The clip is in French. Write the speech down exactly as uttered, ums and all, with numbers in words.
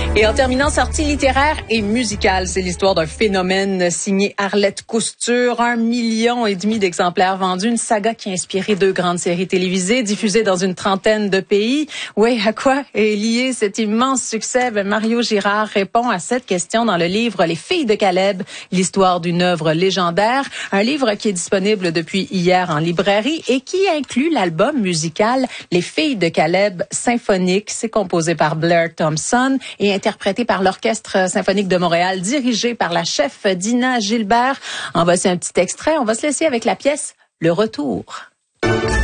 Et en terminant, sortie littéraire et musicale, c'est l'histoire d'un phénomène signé Arlette Koustur. Un million et demi d'exemplaires vendus, une saga qui a inspiré deux grandes séries télévisées diffusées dans une trentaine de pays. Oui, à quoi est lié cet immense succès? Ben, Mario Girard répond à cette question dans le livre Les Filles de Caleb, l'histoire d'une œuvre légendaire. Un livre qui est disponible depuis hier en librairie et qui inclut l'album musical Les Filles de Caleb symphonique. C'est composé par Blair Thompson et interprété par l'Orchestre symphonique de Montréal, dirigé par la chef Dina Gilbert. En voici un petit extrait. On va se laisser avec la pièce Le Retour.